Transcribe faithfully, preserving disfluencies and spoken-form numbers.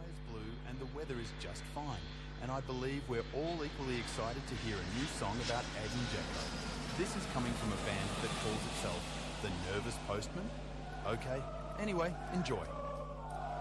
is blue and the weather is just fine, and I believe we're all equally excited to hear a new song about Ed and Jacko. This is coming from a band that calls itself The Nervous Postman. Okay, anyway, enjoy.